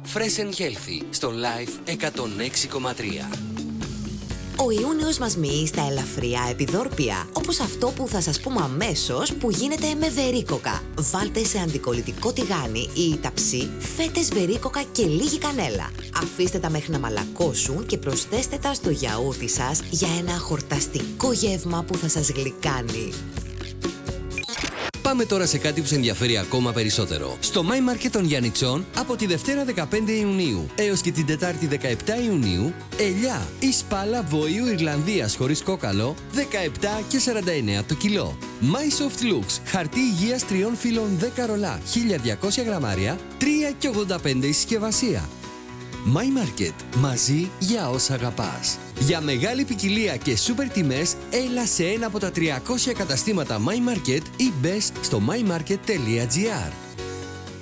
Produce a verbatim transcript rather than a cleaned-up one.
Fresh and Healthy στο Life εκατόν έξι κόμμα τρία. Ο Ιούνιος μας μοιεί στα ελαφριά επιδόρπια, όπως αυτό που θα σας πούμε αμέσως που γίνεται με βερίκοκα. Βάλτε σε αντικολλητικό τηγάνι ή ταψί φέτες βερίκοκα και λίγη κανέλα. Αφήστε τα μέχρι να μαλακώσουν και προσθέστε τα στο γιαούρτι σας για ένα χορταστικό γεύμα που θα σας γλυκάνει. Πάμε τώρα σε κάτι που σε ενδιαφέρει ακόμα περισσότερο. Στο My Market των Γιαννιτσών από τη Δευτέρα δεκαπέντε Ιουνίου έως και την Τετάρτη δεκαεπτά Ιουνίου, ελιά ή σπάλα βοήου Ιρλανδίας χωρίς κόκαλο δεκαεπτά και σαράντα εννέα το κιλό. My Soft Looks χαρτί υγείας τριών φύλων δέκα ρολά χίλια διακόσια γραμμάρια τρία και ογδόντα πέντε η συσκευασία. My Market. Μαζί για όσα αγαπάς. Για μεγάλη ποικιλία και σούπερ τιμές, έλα σε ένα από τα τριακόσια καταστήματα My Market ή μπες στο my market τελεία gr.